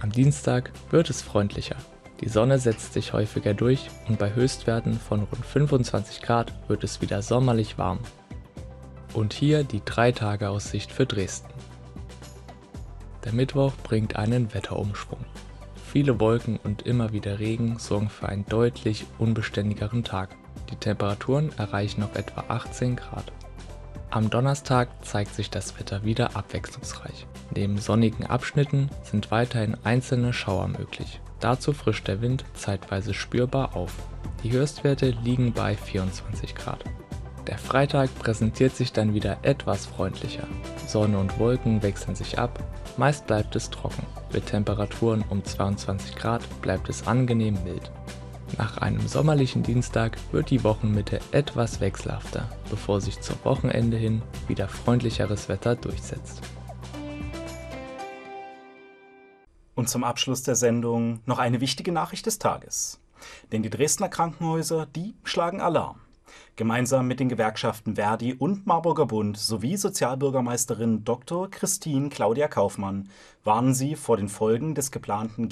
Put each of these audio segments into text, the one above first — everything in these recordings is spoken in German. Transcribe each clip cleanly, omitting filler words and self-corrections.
Am Dienstag wird es freundlicher. Die Sonne setzt sich häufiger durch und bei Höchstwerten von rund 25 Grad wird es wieder sommerlich warm. Und hier die 3-Tage-Aussicht für Dresden. Der Mittwoch bringt einen Wetterumschwung. Viele Wolken und immer wieder Regen sorgen für einen deutlich unbeständigeren Tag. Die Temperaturen erreichen noch etwa 18 Grad. Am Donnerstag zeigt sich das Wetter wieder abwechslungsreich. Neben sonnigen Abschnitten sind weiterhin einzelne Schauer möglich. Dazu frischt der Wind zeitweise spürbar auf. Die Höchstwerte liegen bei 24 Grad. Der Freitag präsentiert sich dann wieder etwas freundlicher. Sonne und Wolken wechseln sich ab, meist bleibt es trocken. Mit Temperaturen um 22 Grad bleibt es angenehm mild. Nach einem sommerlichen Dienstag wird die Wochenmitte etwas wechselhafter, bevor sich zum Wochenende hin wieder freundlicheres Wetter durchsetzt. Und zum Abschluss der Sendung noch eine wichtige Nachricht des Tages. Denn die Dresdner Krankenhäuser, die schlagen Alarm. Gemeinsam mit den Gewerkschaften Verdi und Marburger Bund sowie Sozialbürgermeisterin Dr. Christine Claudia Kaufmann warnen sie vor den Folgen des geplanten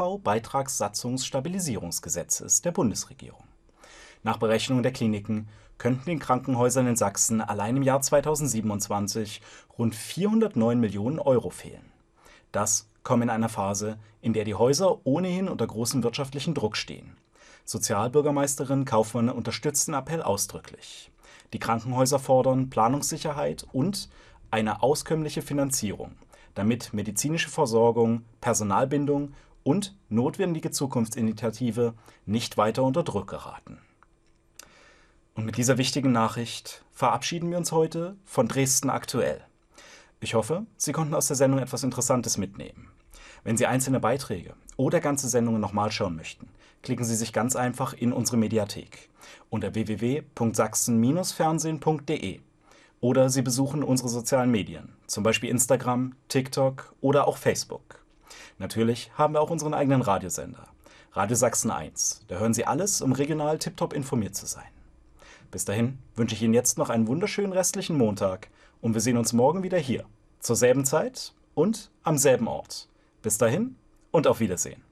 GKV-Beitragssatzungsstabilisierungsgesetzes der Bundesregierung. Nach Berechnungen der Kliniken könnten den Krankenhäusern in Sachsen allein im Jahr 2027 rund 409 Millionen Euro fehlen. Das kommt in einer Phase, in der die Häuser ohnehin unter großem wirtschaftlichen Druck stehen. Sozialbürgermeisterin Kaufmann unterstützt den Appell ausdrücklich. Die Krankenhäuser fordern Planungssicherheit und eine auskömmliche Finanzierung, damit medizinische Versorgung, Personalbindung und notwendige Zukunftsinitiative nicht weiter unter Druck geraten. Und mit dieser wichtigen Nachricht verabschieden wir uns heute von Dresden aktuell. Ich hoffe, Sie konnten aus der Sendung etwas Interessantes mitnehmen. Wenn Sie einzelne Beiträge oder ganze Sendungen nochmal schauen möchten, klicken Sie sich ganz einfach in unsere Mediathek unter www.sachsen-fernsehen.de oder Sie besuchen unsere sozialen Medien, zum Beispiel Instagram, TikTok oder auch Facebook. Natürlich haben wir auch unseren eigenen Radiosender, Radio Sachsen 1. Da hören Sie alles, um regional tiptop informiert zu sein. Bis dahin wünsche ich Ihnen jetzt noch einen wunderschönen restlichen Montag und wir sehen uns morgen wieder hier, zur selben Zeit und am selben Ort. Bis dahin und auf Wiedersehen.